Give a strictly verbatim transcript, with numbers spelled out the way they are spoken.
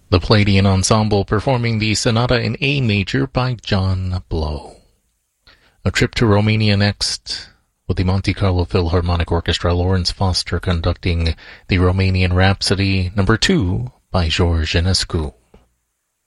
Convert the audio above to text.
The Palladian Ensemble performing the Sonata in A Major by John Blow. A trip to Romania next, with the Monte Carlo Philharmonic Orchestra, Lawrence Foster conducting the Romanian Rhapsody number two by George Enescu.